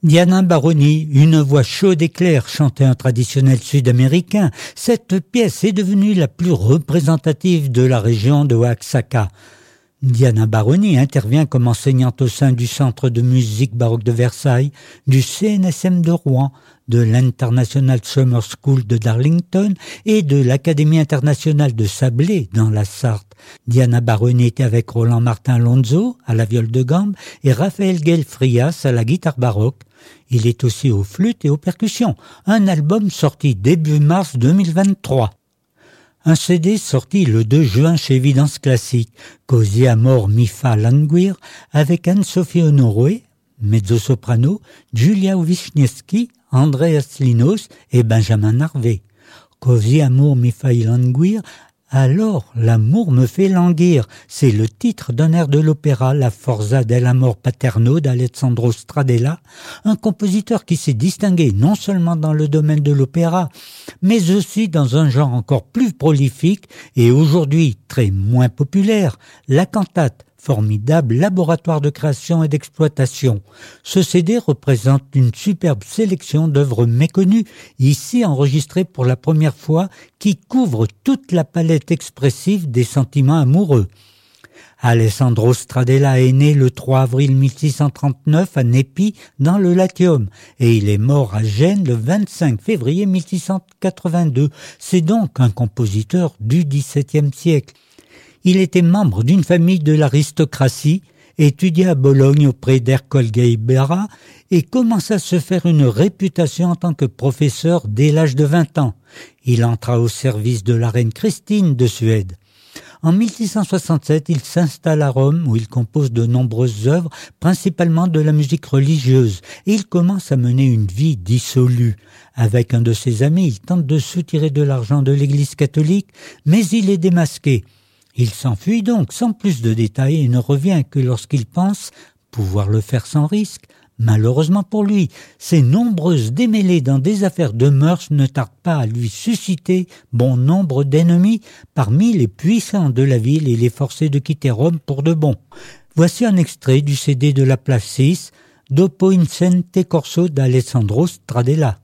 Diana Baroni, une voix chaude et claire, chantait un traditionnel sud-américain. Cette pièce est devenue la plus représentative de la région de Oaxaca. Diana Baroni intervient comme enseignante au sein du Centre de musique baroque de Versailles, du CNSM de Rouen, de l'International Summer School de Darlington et de l'Académie internationale de Sablé dans la Sarthe. Diana Baroni était avec Roland Martin Alonso à la viole de gambe et Raphaël Gaël Frias à la guitare baroque. Il est aussi aux flûtes et aux percussions. Un album sorti début mars 2023. Un CD sorti le 2 juin chez Évidence Classique, Così amor mi fa languir, avec Anne-Sophie Honoré, mezzo-soprano, Julia Wisniewski, Andreas Linos et Benjamin Narvé. Così amor mi fa languir, alors l'amour me fait languir. C'est le titre d'un air de l'opéra La Forza dell'amor paterno d'Alessandro Stradella, un compositeur qui s'est distingué non seulement dans le domaine de l'opéra, mais aussi dans un genre encore plus prolifique et aujourd'hui très moins populaire, la cantate, formidable laboratoire de création et d'exploitation. Ce CD représente une superbe sélection d'œuvres méconnues, ici enregistrées pour la première fois, qui couvrent toute la palette expressive des sentiments amoureux. Alessandro Stradella est né le 3 avril 1639 à Nepi, dans le Latium, et il est mort à Gênes le 25 février 1682. C'est donc un compositeur du XVIIe siècle. Il était membre d'une famille de l'aristocratie, étudia à Bologne auprès d'Ercole Guebara et commença à se faire une réputation en tant que professeur dès l'âge de 20 ans. Il entra au service de la reine Christine de Suède. En 1667, il s'installe à Rome où il compose de nombreuses œuvres, principalement de la musique religieuse, et il commence à mener une vie dissolue. Avec un de ses amis, il tente de soutirer de l'argent de l'Église catholique, mais il est démasqué. Il s'enfuit donc sans plus de détails et ne revient que lorsqu'il pense pouvoir le faire sans risque. Malheureusement pour lui, ses nombreuses démêlés dans des affaires de mœurs ne tardent pas à lui susciter bon nombre d'ennemis parmi les puissants de la ville et les forcer de quitter Rome pour de bon. Voici un extrait du CD de la Place 6, Dopo incente corso d'Alessandro Stradella.